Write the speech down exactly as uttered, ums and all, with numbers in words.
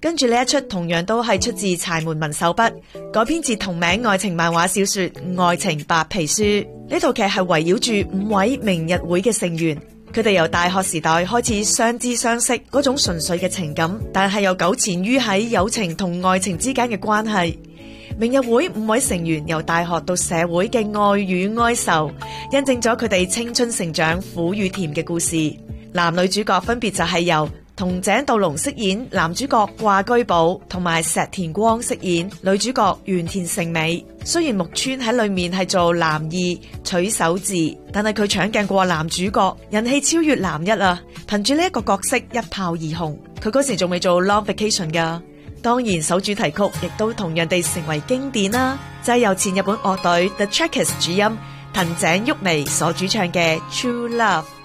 跟住呢一出同樣都係出自柴門文手筆，改編自同名愛情漫畫小說《愛情白皮書》。呢套劇係圍繞住五位明日會嘅成員，佢哋由大學時代開始相知相識，嗰種純粹嘅情感，但係又糾纏於喺友情同愛情之間嘅關係。明日會五位成員由大學到社會嘅愛與哀愁，印證咗佢哋青春成長苦與甜嘅故事。男女主角分別就係由筒井道隆飾演男主角掛居寶，同埋石田光飾演女主角原田誠美。雖然木村喺裏面係做男二取守治，但係佢搶鏡過男主角，人氣超越男一啊！憑住呢一個角色一炮而紅。佢嗰時仲未做 Long Vacation 噶。當然首主題曲亦都同樣地成為經典啦，就係由前日本樂隊 The Trackers 主音藤井郁美所主唱嘅 True Love。